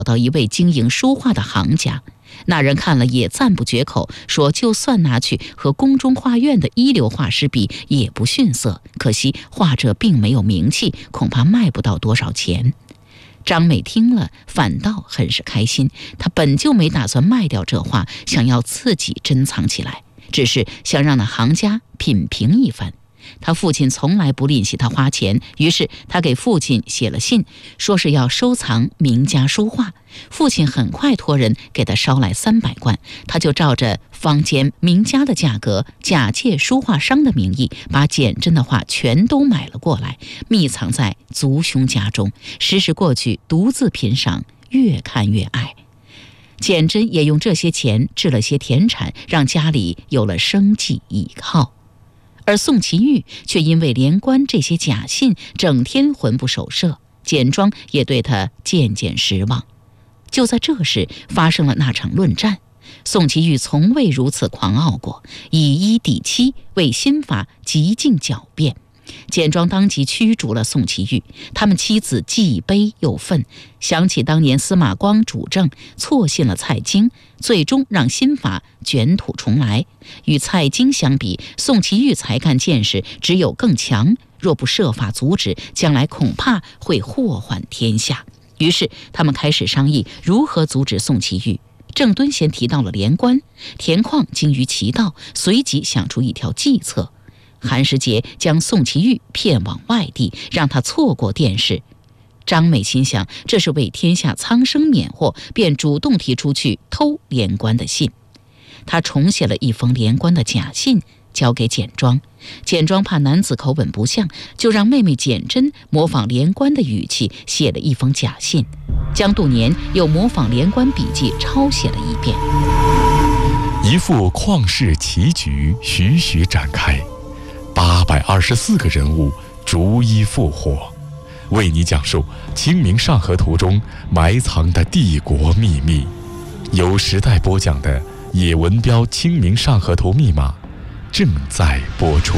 到一位经营书画的行家，那人看了也赞不绝口，说就算拿去和宫中画院的一流画师比也不逊色，可惜画者并没有名气，恐怕卖不到多少钱。张美听了反倒很是开心，她本就没打算卖掉这画，想要自己珍藏起来，只是想让那行家品评一番。他父亲从来不吝惜他花钱，于是他给父亲写了信，说是要收藏名家书画。父亲很快托人给他捎来300贯，他就照着坊间名家的价格，假借书画商的名义，把简真的画全都买了过来，密藏在族兄家中，时时过去独自品赏，越看越爱。简真也用这些钱置了些田产，让家里有了生计依靠。而宋祁钰却因为连官这些假信，整天魂不守舍，简庄也对他渐渐失望。就在这时，发生了那场论战。宋祁钰从未如此狂傲过，以一抵七，为新法极尽狡辩。简庄当即驱逐了宋祁钰，他们妻子既悲又愤，想起当年司马光主政，错信了蔡京，最终让新法卷土重来。与蔡京相比，宋祁钰才干见识只有更强，若不设法阻止，将来恐怕会祸患天下。于是他们开始商议如何阻止宋祁钰。郑敦先提到了连官，田况精于其道，随即想出一条计策。韩时杰将宋祁钰骗往外地，让他错过殿试。张美心想这是为天下苍生免祸，便主动提出去偷连官的信。他重写了一封连官的假信，交给简庄。简庄怕男子口吻不像，就让妹妹简真模仿连官的语气写了一封假信。江度年又模仿连官笔记抄写了一遍。 一副旷世奇局徐徐展开，824个人物逐一复活，为你讲述《清明上河图》中埋藏的帝国秘密。由时代播讲的野文标《清明上河图》密码正在播出。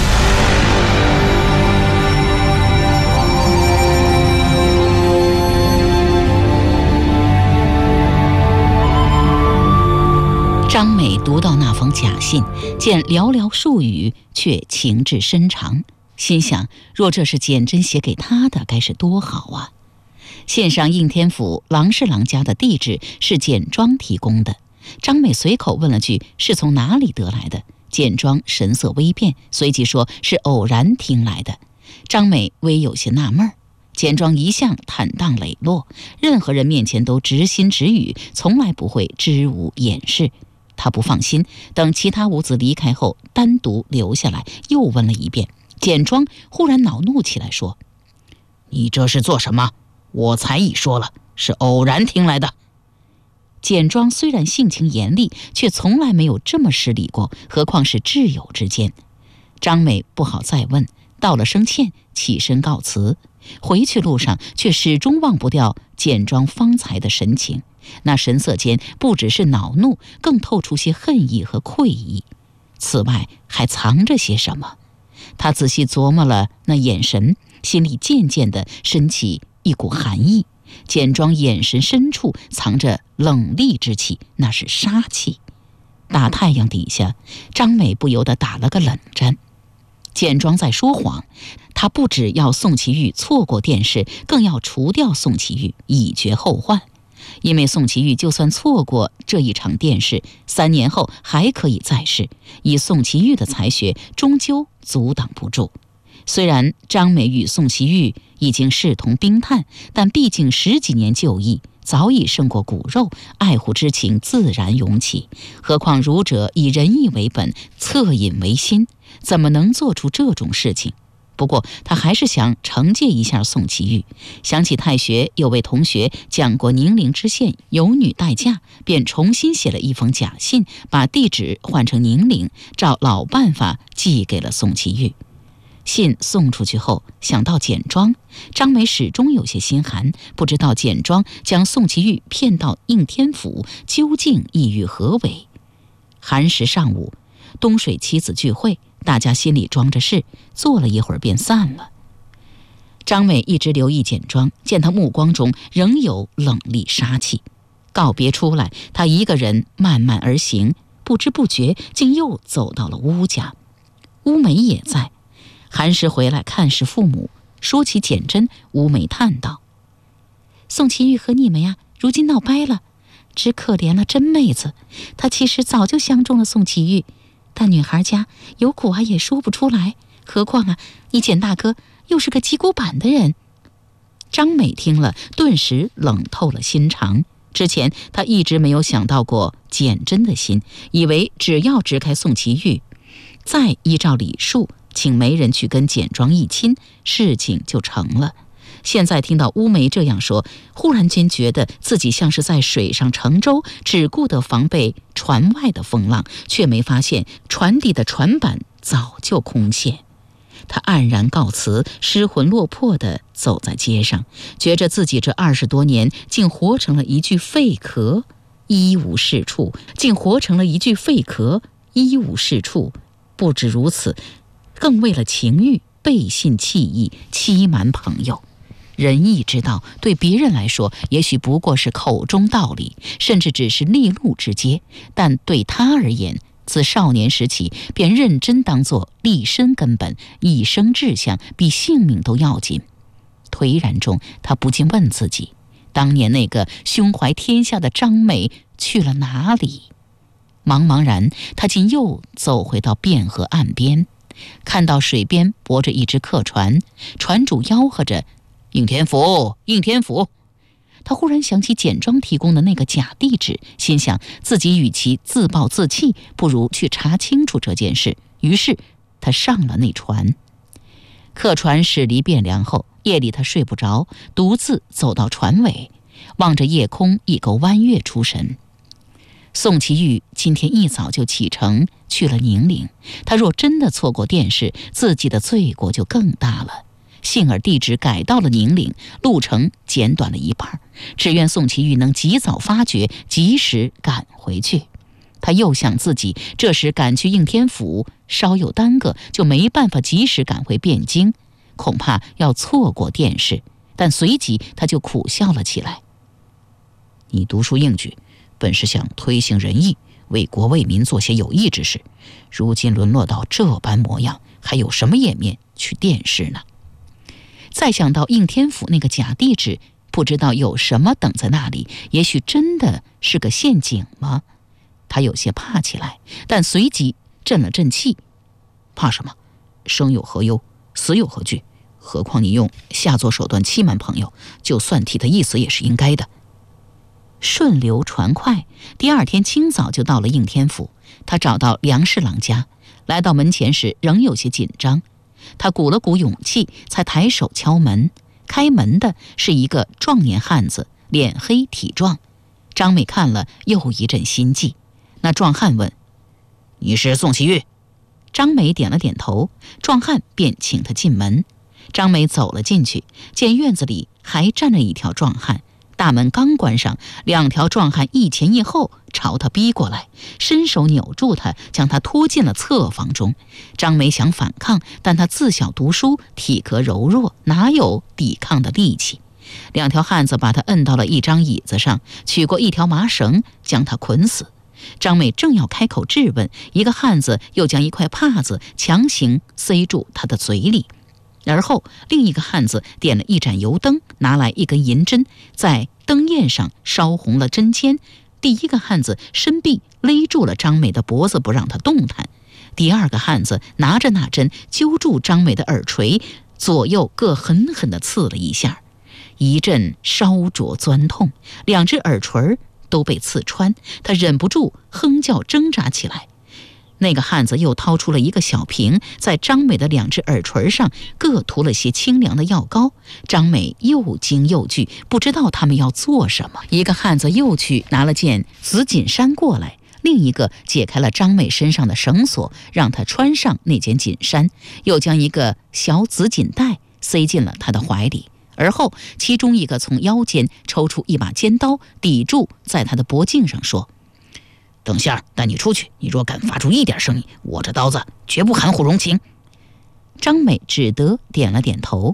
张美读到那封假信，见寥寥数语，却情至深长，心想若这是简真写给他的，该是多好啊！信上应天府郎侍郎家的地址是简庄提供的。张美随口问了句是从哪里得来的，简庄神色微变，随即说是偶然听来的。张美微有些纳闷儿。简庄一向坦荡磊落，任何人面前都直心直语，从来不会支吾掩饰。他不放心，等其他五子离开后，单独留下来，又问了一遍。简庄忽然恼怒起来，说：“你这是做什么？我才已说了，是偶然听来的。”简庄虽然性情严厉，却从来没有这么失礼过，何况是挚友之间。张美不好再问，道了声歉，起身告辞。回去路上却始终忘不掉简庄方才的神情，那神色间不只是恼怒，更透出些恨意和愧意，此外还藏着些什么。他仔细琢磨了那眼神，心里渐渐地升起一股寒意。简庄眼神深处藏着冷厉之气，那是杀气。大太阳底下，张美不由得打了个冷战。简庄在说谎，他不只要宋祁钰错过殿试，更要除掉宋祁钰，以绝后患。因为宋祁钰就算错过这一场殿试，3年后还可以再试，以宋祁钰的才学，终究阻挡不住。虽然张美与宋祁钰已经视同冰炭，但毕竟10几年旧义，早已胜过骨肉，爱护之情自然涌起。何况儒者以仁义为本，恻隐为心，怎么能做出这种事情？不过他还是想惩戒一下宋祁钰。想起太学有位同学讲过宁陵知县有女待嫁，便重新写了一封假信，把地址换成宁陵，照老办法寄给了宋祁钰。信送出去后，想到简庄，张美始终有些心寒，不知道简庄将宋祁钰骗到应天府，究竟意欲何为。寒食上午，东水妻子聚会，大家心里装着事，坐了一会儿便散了。 张美一直留意简庄，见他目光中仍有冷厉杀气。告别出来，他一个人慢慢而行，不知不觉竟又走到了乌家。乌梅也在。韩氏回来看视父母，说起简真，乌梅叹道：“宋琦玉和你们呀，如今闹掰了，只可怜了真妹子。她其实早就相中了宋琦玉，但女孩家有苦啊也说不出来，何况啊，你简大哥又是个击鼓板的人。”张美听了，顿时冷透了心肠。之前她一直没有想到过简真的心，以为只要支开宋琦玉，再依照礼数请媒人去跟简庄议亲，事情就成了。现在听到乌梅这样说，忽然间觉得自己像是在水上乘舟，只顾得防备船外的风浪，却没发现船底的船板早就空陷。他黯然告辞，失魂落魄地走在街上，觉着自己这20多年竟活成了一具废壳，一无是处。不止如此，更为了情欲背信弃义，欺瞒朋友。仁义之道对别人来说也许不过是口中道理，甚至只是利禄之阶，但对他而言，自少年时起便认真当作立身根本，一生志向比性命都要紧。颓然中，他不禁问自己，当年那个胸怀天下的张美去了哪里？茫茫然，他竟又走回到汴河岸边，看到水边泊着一只客船，船主吆喝着：“应天府，应天府！”他忽然想起简庄提供的那个假地址，心想自己与其自暴自弃，不如去查清楚这件事。于是他上了那船。客船驶离汴梁后，夜里他睡不着，独自走到船尾，望着夜空一钩弯月出神。宋琦玉今天一早就启程去了宁陵，他若真的错过殿试，自己的罪过就更大了。幸而地址改到了宁陵，路程减短了一半，只愿宋琦玉能及早发觉，及时赶回去。他又想自己这时赶去应天府，稍有耽搁就没办法及时赶回汴京，恐怕要错过殿试。但随即他就苦笑了起来：“你读书应举，本是想推行仁义，为国为民做些有益之事，如今沦落到这般模样，还有什么颜面去殿试呢？”再想到应天府那个假地址，不知道有什么等在那里，也许真的是个陷阱吗？他有些怕起来，但随即振了振气：“怕什么？生有何忧，死有何惧？何况你用下作手段欺瞒朋友，就算替他一死也是应该的。”顺流船快，第二天清早就到了应天府。他找到梁侍郎家，来到门前时仍有些紧张。他鼓了鼓勇气，才抬手敲门。开门的是一个壮年汉子，脸黑体壮。张美看了又一阵心悸。那壮汉问：“你是宋琦玉？”张美点了点头，壮汉便请他进门。张美走了进去，见院子里还站着一条壮汉。大门刚关上，两条壮汉一前一后朝他逼过来，伸手扭住他，将他拖进了侧房中。张美想反抗，但他自小读书，体格柔弱，哪有抵抗的力气？两条汉子把他摁到了一张椅子上，取过一条麻绳将他捆死。张美正要开口质问，一个汉子又将一块帕子强行塞住他的嘴里。而后另一个汉子点了一盏油灯，拿来一根银针，在灯焰上烧红了针尖。第一个汉子伸臂勒住了张美的脖子，不让她动弹。第二个汉子拿着那针揪住张美的耳垂，左右各狠狠地刺了一下，一阵烧灼钻痛，两只耳垂都被刺穿，她忍不住哼叫挣扎起来。那个汉子又掏出了一个小瓶，在张美的两只耳垂上各涂了些清凉的药膏。张美又惊又惧，不知道他们要做什么。一个汉子又去拿了件紫锦衫过来，另一个解开了张美身上的绳索，让她穿上那件锦衫，又将一个小紫锦带塞进了她的怀里。而后其中一个从腰间抽出一把尖刀，抵住在她的脖颈上，说：“等下带你出去，你若敢发出一点声音，我这刀子绝不含糊容情。”张美只得点了点头。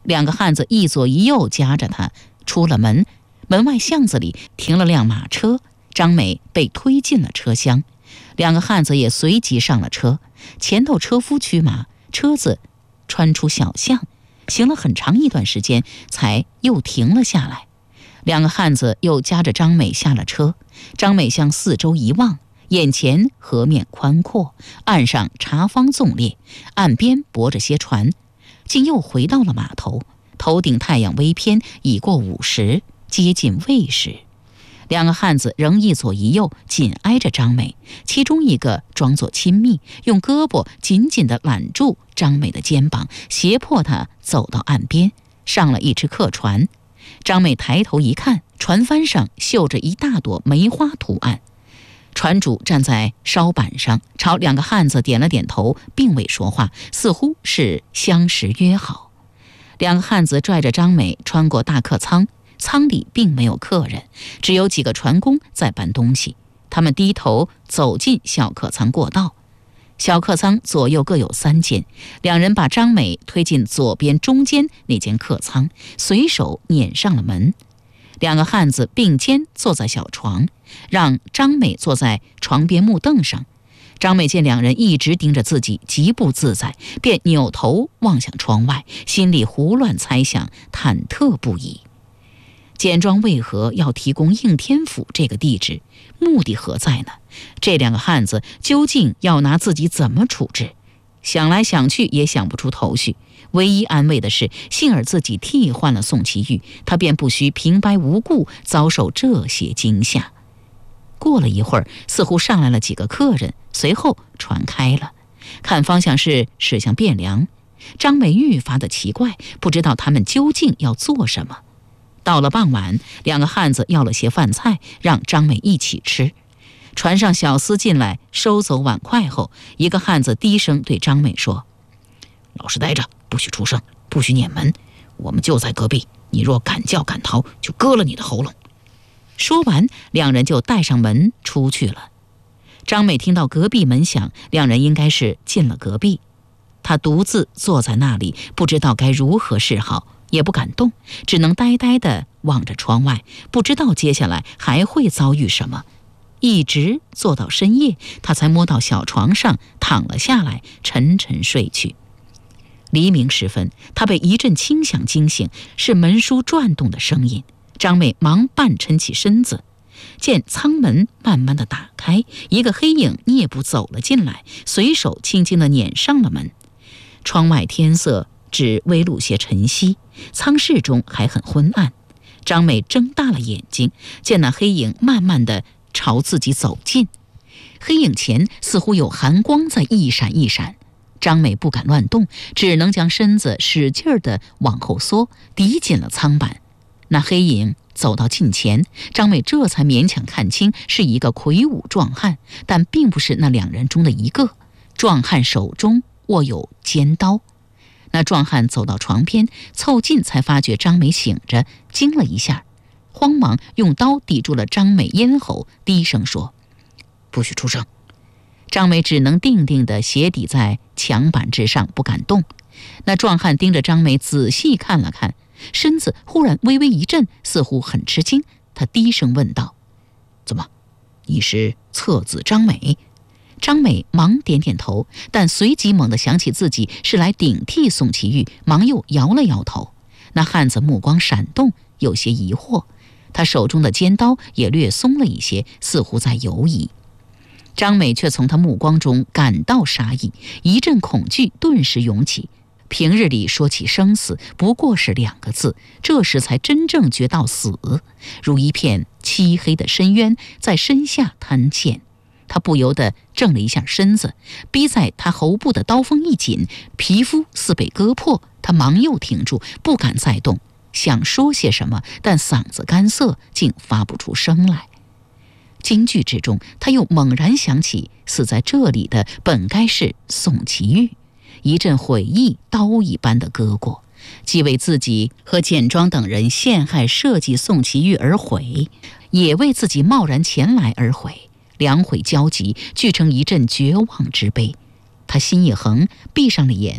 两个汉子一左一右夹着他出了门，门外巷子里停了辆马车，张美被推进了车厢，两个汉子也随即上了车，前头车夫驱马，车子穿出小巷，行了很长一段时间才又停了下来。两个汉子又夹着张美下了车，张美向四周一望，眼前河面宽阔，岸上茶坊纵列，岸边泊着些船，竟又回到了码头。头顶太阳微偏，已过午时，接近未时。两个汉子仍一左一右紧挨着张美，其中一个装作亲密，用胳膊紧紧地揽住张美的肩膀，胁迫她走到岸边，上了一只客船。张美抬头一看，船帆上绣着一大朵梅花图案。船主站在舢板上，朝两个汉子点了点头，并未说话，似乎是相识约好。两个汉子拽着张美穿过大客舱，舱里并没有客人，只有几个船工在搬东西。他们低头走进小客舱过道，小客舱左右各有3间，两人把张美推进左边中间那间客舱，随手撵上了门。两个汉子并肩坐在小床，让张美坐在床边木凳上。张美见两人一直盯着自己，极不自在，便扭头望向窗外，心里胡乱猜想，忐忑不已。简庄为何要提供应天府这个地址？目的何在呢？这两个汉子究竟要拿自己怎么处置？想来想去也想不出头绪。唯一安慰的是，幸而自己替换了宋其玉，他便不需平白无故遭受这些惊吓。过了一会儿，似乎上来了几个客人，随后船开了，看方向是驶向汴梁。张美愈发的奇怪，不知道他们究竟要做什么。到了傍晚，两个汉子要了些饭菜，让张美一起吃。船上小厮进来收走碗筷后，一个汉子低声对张美说：“老实待着，不许出声，不许撵门，我们就在隔壁，你若敢叫敢逃，就割了你的喉咙。”说完，两人就带上门出去了。张美听到隔壁门响，两人应该是进了隔壁。她独自坐在那里，不知道该如何是好，也不敢动，只能呆呆地望着窗外，不知道接下来还会遭遇什么。一直坐到深夜，她才摸到小床上躺了下来，沉沉睡去。黎明时分，她被一阵轻响惊醒，是门书转动的声音。张美忙半抻起身子，见舱门慢慢地打开，一个黑影蹑步走了进来，随手轻轻地撵上了门。窗外天色只微露些晨曦，舱室中还很昏暗。张美睁大了眼睛，见那黑影慢慢地朝自己走近，黑影前似乎有寒光在一闪一闪。张美不敢乱动，只能将身子使劲地往后缩，抵紧了舱板。那黑影走到近前，张美这才勉强看清是一个魁梧壮汉，但并不是那两人中的一个。壮汉手中握有尖刀。那壮汉走到床边，凑近才发觉张美醒着，惊了一下，慌忙用刀抵住了张美咽喉，低声说：“不许出声。”张美只能定定地斜抵在墙板之上，不敢动。那壮汉盯着张美仔细看了看，身子忽然微微一震，似乎很吃惊。他低声问道：“怎么，你是侧子张美？”张美忙点点头，但随即猛地想起自己是来顶替宋其玉，忙又摇了摇头。那汉子目光闪动，有些疑惑，他手中的尖刀也略松了一些，似乎在犹疑。张美却从他目光中感到杀意，一阵恐惧顿时涌起。平日里说起生死不过是2个字，这时才真正觉到死，如一片漆黑的深渊在身下坍陷。他不由得正了一下身子，逼在他喉部的刀锋一紧，皮肤似被割破。他忙又停住，不敢再动，想说些什么，但嗓子干涩，竟发不出声来。惊惧之中，他又猛然想起死在这里的本该是宋其玉，一阵悔意刀一般的割过，既为自己和简庄等人陷害设计宋其玉而悔，也为自己贸然前来而悔。两悔交集，聚成一阵绝望之悲。他心一横，闭上了眼，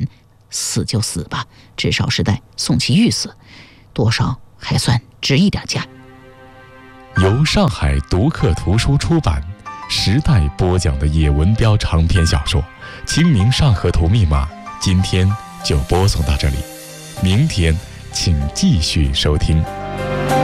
死就死吧，至少是带宋祁钰死，多少还算值一点价。 由上海读客图书出版，时代播讲的叶文标长篇小说《清明上河图密码》，今天就播送到这里，明天请继续收听。